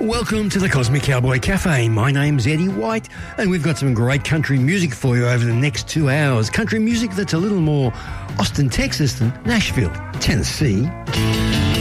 Welcome to the Cosmic Cowboy Cafe. My name's Eddie White, and we've got some great country music for you over the next 2 hours. Country music that's a little more Austin, Texas than Nashville, Tennessee.